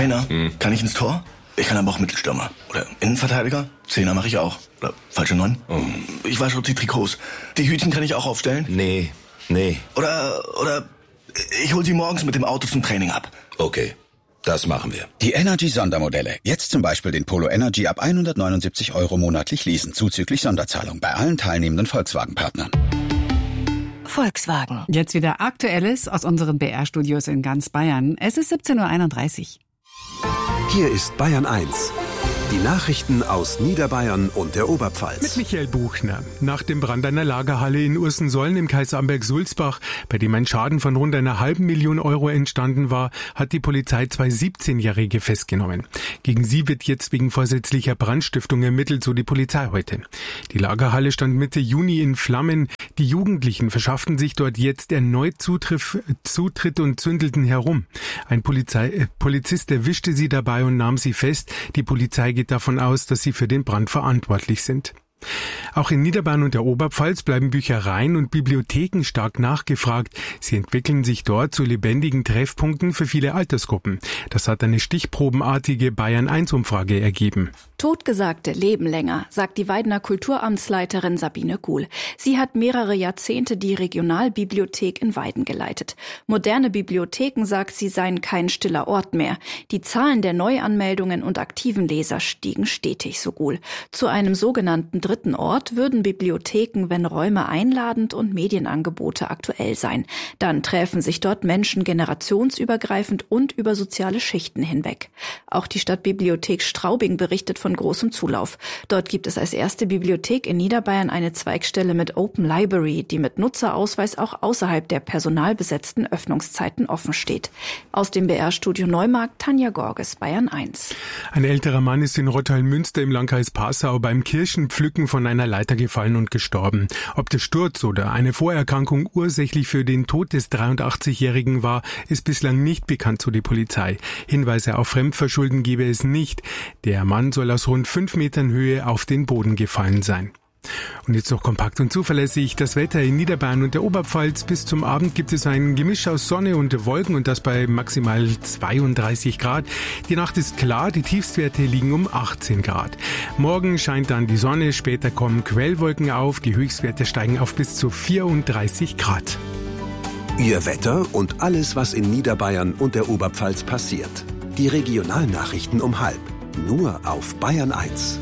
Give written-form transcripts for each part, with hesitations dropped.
Trainer, kann ich ins Tor? Ich kann aber auch Mittelstürmer. Oder Innenverteidiger? Zehner mache ich auch. Oder falsche 9? Ich wasche auch die Trikots. Die Hütchen kann ich auch aufstellen? Nee. Oder ich hol sie morgens mit dem Auto zum Training ab. Okay, das machen wir. Die Energy-Sondermodelle. Jetzt zum Beispiel den Polo Energy ab 179 € monatlich leasen, zuzüglich Sonderzahlung bei allen teilnehmenden Volkswagen-Partnern. Volkswagen. Jetzt wieder Aktuelles aus unseren BR-Studios in ganz Bayern. Es ist 17:31 Uhr. Hier ist Bayern 1. Die Nachrichten aus Niederbayern und der Oberpfalz. Mit Michael Buchner. Nach dem Brand einer Lagerhalle in Ursensollen im Kreis Amberg-Sulzbach, bei dem ein Schaden von rund einer halben Million € entstanden war, hat die Polizei 2 17-Jährige festgenommen. Gegen sie wird jetzt wegen vorsätzlicher Brandstiftung ermittelt, so die Polizei heute. Die Lagerhalle stand Mitte Juni in Flammen. Die Jugendlichen verschafften sich dort jetzt erneut Zutritt und zündelten herum. Ein Polizist erwischte sie dabei und nahm sie fest. Die Polizei geht davon aus, dass sie für den Brand verantwortlich sind. Auch in Niederbayern und der Oberpfalz bleiben Büchereien und Bibliotheken stark nachgefragt. Sie entwickeln sich dort zu lebendigen Treffpunkten für viele Altersgruppen. Das hat eine stichprobenartige Bayern-1-Umfrage ergeben. Totgesagte leben länger, sagt die Weidener Kulturamtsleiterin Sabine Kuhl. Sie hat mehrere Jahrzehnte die Regionalbibliothek in Weiden geleitet. Moderne Bibliotheken, sagt sie, seien kein stiller Ort mehr. Die Zahlen der Neuanmeldungen und aktiven Leser stiegen stetig, so Kuhl. Zu einem sogenannten dritten Ort würden Bibliotheken, wenn Räume einladend und Medienangebote aktuell seien. Dann träfen sich dort Menschen generationsübergreifend und über soziale Schichten hinweg. Auch die Stadtbibliothek Straubing berichtet von großem Zulauf. Dort gibt es als erste Bibliothek in Niederbayern eine Zweigstelle mit Open Library, die mit Nutzerausweis auch außerhalb der personalbesetzten Öffnungszeiten offen steht. Aus dem BR-Studio Neumarkt, Tanja Gorges, Bayern 1. Ein älterer Mann ist in Rottheil-Münster im Landkreis Passau beim Kirschenpflücken von einer Leiter gefallen und gestorben. Ob der Sturz oder eine Vorerkrankung ursächlich für den Tod des 83-Jährigen war, ist bislang nicht bekannt, so die Polizei. Hinweise auf Fremdverschulden gebe es nicht. Der Mann soll aus rund 5 Metern Höhe auf den Boden gefallen sein. Und jetzt noch kompakt und zuverlässig das Wetter in Niederbayern und der Oberpfalz. Bis zum Abend gibt es ein Gemisch aus Sonne und Wolken und das bei maximal 32 Grad. Die Nacht ist klar, die Tiefstwerte liegen um 18 Grad. Morgen scheint dann die Sonne, später kommen Quellwolken auf, die Höchstwerte steigen auf bis zu 34 Grad. Ihr Wetter und alles, was in Niederbayern und der Oberpfalz passiert. Die Regionalnachrichten um 12:30. Nur auf Bayern 1.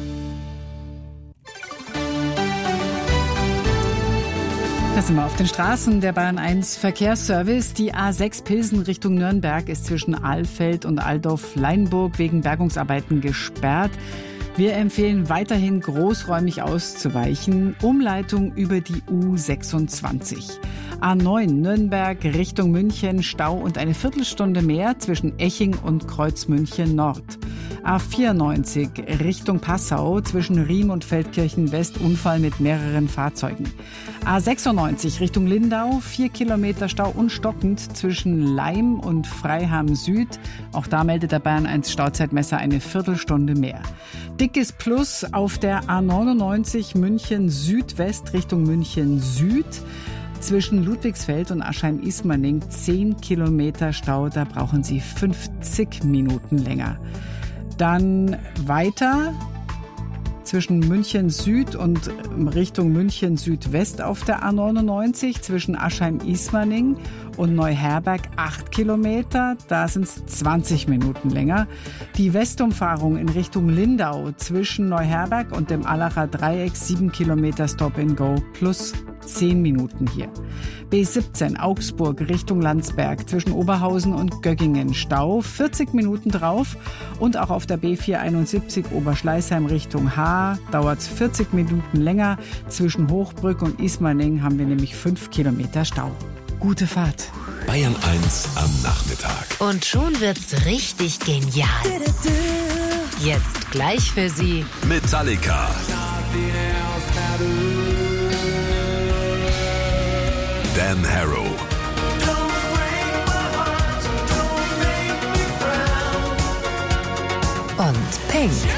Da sind wir auf den Straßen der Bayern 1 Verkehrsservice. Die A6 Pilsen Richtung Nürnberg ist zwischen Alfeld und Aldorf-Leinburg wegen Bergungsarbeiten gesperrt. Wir empfehlen weiterhin großräumig auszuweichen. Umleitung über die U26. A9 Nürnberg Richtung München, Stau und eine Viertelstunde mehr zwischen Eching und Kreuzmünchen Nord. A94 Richtung Passau zwischen Riem und Feldkirchen West, Unfall mit mehreren Fahrzeugen. A96 Richtung Lindau, 4 Kilometer Stau und stockend zwischen Laim und Freiham Süd. Auch da meldet der Bayern 1 Stauzeitmesser eine Viertelstunde mehr. Dickes Plus auf der A99 München Südwest Richtung München Süd. Zwischen Ludwigsfeld und Aschheim-Ismaning 10 Kilometer Stau, da brauchen Sie 50 Minuten länger. Dann weiter zwischen München Süd und Richtung München Südwest auf der A99, zwischen Aschheim-Ismaning und Neuherberg 8 Kilometer, da sind es 20 Minuten länger. Die Westumfahrung in Richtung Lindau zwischen Neuherberg und dem Allacher Dreieck 7 Kilometer Stop and Go plus 10 Minuten hier. B17 Augsburg Richtung Landsberg zwischen Oberhausen und Göggingen Stau, 40 Minuten drauf. Und auch auf der B471 Oberschleißheim Richtung Haar dauert es 40 Minuten länger. Zwischen Hochbrück und Ismaning haben wir nämlich 5 Kilometer Stau. Gute Fahrt. Bayern 1 am Nachmittag. Und schon wird's richtig genial. Jetzt gleich für Sie Metallica. Dan Harrow. und Pink.